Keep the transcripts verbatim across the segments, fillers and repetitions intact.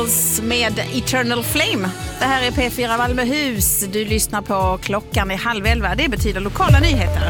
Beatles med Eternal Flame. Det här är P fyra Malmöhus. Du lyssnar på klockan i halv elva. Det betyder lokala nyheter.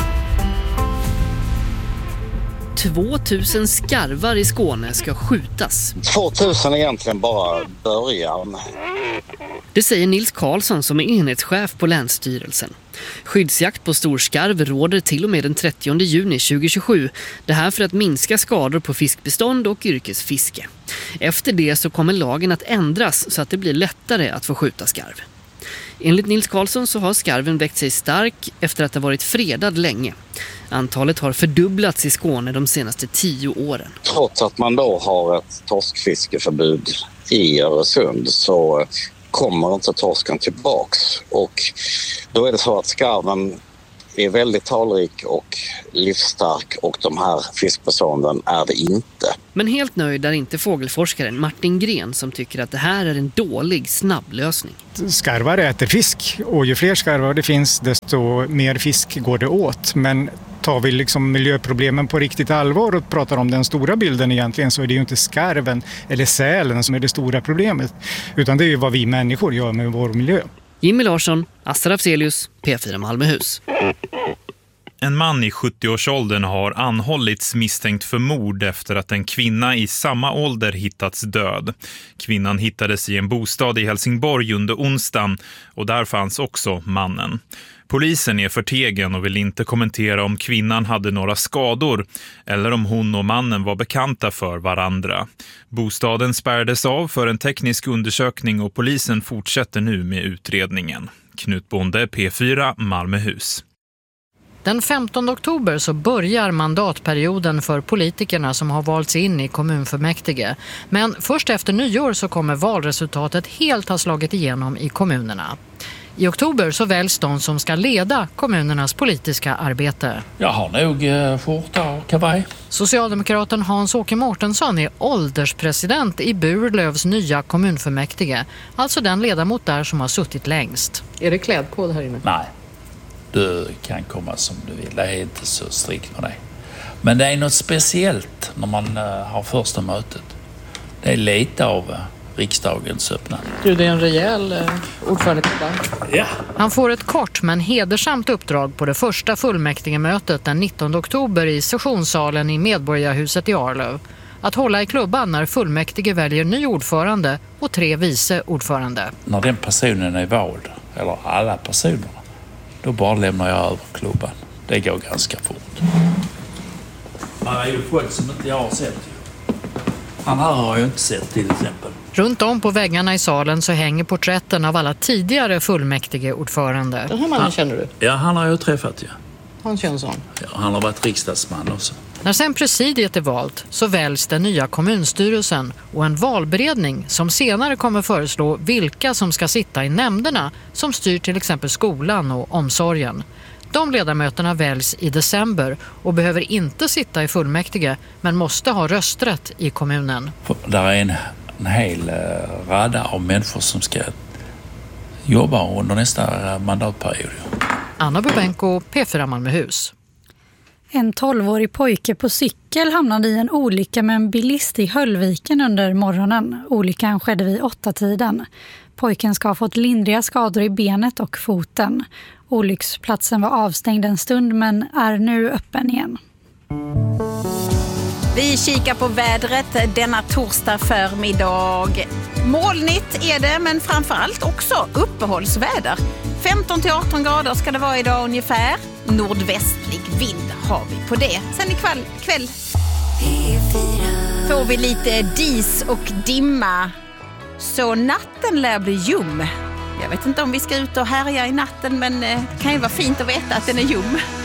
tvåtusen skarvar i Skåne ska skjutas. tvåtusen är egentligen bara början. Det säger Nils Karlsson som är enhetschef på Länsstyrelsen. Skyddsjakt på storskarv råder till och med den trettionde juni tjugohundratjugosju. Det här för att minska skador på fiskbestånd och yrkesfiske. Efter det så kommer lagen att ändras så att det blir lättare att få skjuta skarv. Enligt Nils Karlsson så har skarven växt sig stark efter att ha varit fredad länge. Antalet har fördubblats i Skåne de senaste tio åren. Trots att man då har ett torskfiskeförbud i Öresund så kommer inte torsken tillbaks. Och då är det så att skarven är väldigt talrik och livsstark och de här fiskbestånden är det inte. Men helt nöjd är inte fågelforskaren Martin Gren som tycker att det här är en dålig snabblösning. Skarvar äter fisk och ju fler skarvar det finns desto mer fisk går det åt. Men tar vi liksom miljöproblemen på riktigt allvar och pratar om den stora bilden egentligen så är det ju inte skarven eller sälen som är det stora problemet. Utan det är ju vad vi människor gör med vår miljö. Jimmy Larsson, Asta Afzelius, P fyra Malmöhus. En man i sjuttio-årsåldern har anhållits misstänkt för mord efter att en kvinna i samma ålder hittats död. Kvinnan hittades i en bostad i Helsingborg under onsdagen och där fanns också mannen. Polisen är förtegen och vill inte kommentera om kvinnan hade några skador eller om hon och mannen var bekanta för varandra. Bostaden spärrades av för en teknisk undersökning och polisen fortsätter nu med utredningen. Knut Bonde, P fyra Malmöhus. Den femtonde oktober så börjar mandatperioden för politikerna som har valts in i kommunfullmäktige. Men först efter nyår så kommer valresultatet helt ha slagit igenom i kommunerna. I oktober så väljs de som ska leda kommunernas politiska arbete. Jag har nog eh, skjorta och kavaj. Socialdemokraten Hans-Åke Mårtensson är ålderspresident i Burlövs nya kommunfullmäktige. Alltså den ledamot där som har suttit längst. Är det klädkod här inne? Nej. Du kan komma som du vill. Det är inte så strikt med det. Men det är något speciellt när man uh, har första mötet. Det är lite av uh, riksdagens öppnande. Du, det är en rejäl uh, ordförande. Ja. Han får ett kort men hedersamt uppdrag på det första fullmäktigemötet den nittonde oktober i sessionssalen i Medborgarhuset i Arlöv. Att hålla i klubban när fullmäktige väljer ny ordförande och tre vice ordförande. När den personen är vald, eller alla personerna, då bara lämnar jag över klubban. Det går ganska fort. Man är ju folk som inte jag har sett. Han här har jag inte sett till exempel. Runt om på väggarna i salen så hänger porträtten av alla tidigare fullmäktigeordförande. Den här mannen han, känner du? Ja, han har jag träffat, ja. Hans Jönsson? Ja, han har varit riksdagsman också. När sen presidiet är valt så väljs den nya kommunstyrelsen och en valberedning som senare kommer föreslå vilka som ska sitta i nämnderna som styr till exempel skolan och omsorgen. De ledamöterna väljs i december och behöver inte sitta i fullmäktige men måste ha rösträtt i kommunen. Där är en, en hel radda av människor som ska jobba under nästa mandatperiod. Anna Bubenko, P fyra Malmöhus. En tolvårig pojke på cykel hamnade i en olycka med en bilist i Höllviken under morgonen. Olyckan skedde vid åtta tiden. Pojken ska ha fått lindriga skador i benet och foten. Olycksplatsen var avstängd en stund men är nu öppen igen. Vi kikar på vädret denna torsdag förmiddag. Molnigt är det men framförallt också uppehållsväder. femton till arton grader ska det vara idag ungefär. Nordvästlig vind har vi på det. Sen ikväll kväll får vi lite dis och dimma. Så natten lär bli ljum. Jag vet inte om vi ska ut och härja i natten men det kan ju vara fint att veta att den är ljum.